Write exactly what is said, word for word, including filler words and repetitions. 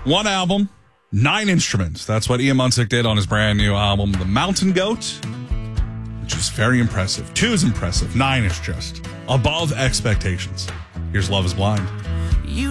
One album, nine instruments. That's what Ian Munsick did on his brand new album, The Mountain Goat, which is very impressive. Two is impressive. Nine is just above expectations. Here's Love is Blind.